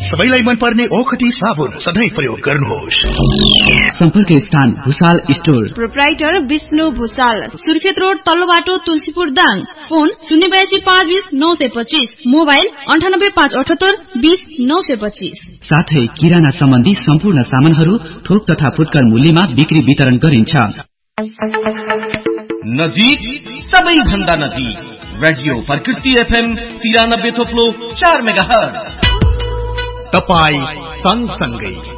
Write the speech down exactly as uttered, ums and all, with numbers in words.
सबैलाई मनपर्ने ओखटी साबुन सधैँ प्रयोग गर्नुहोस्। सम्पर्क स्थान Bhusal store, proprietor Vishnu Bhusal, Surkhet road तल्लो बाटो तुलसीपुर दाङ। फोन शून्य बयासी पाँच बीस नौ सय पच्चीस, मोबाइल अन्ठानब्बे पाँच अठहत्तर बीस नौ सय पच्चीस। साथै किराना सम्बन्धी सम्पूर्ण सामानहरू थोक तथा फुटकर मूल्यमा बिक्री वितरण गरिन्छ। नजिक सबैभन्दा नजिक रेडियो प्रकृति एफएम तिरानब्बे थोप्लो चार मेगा हर्ज। तपाई सँगसँगै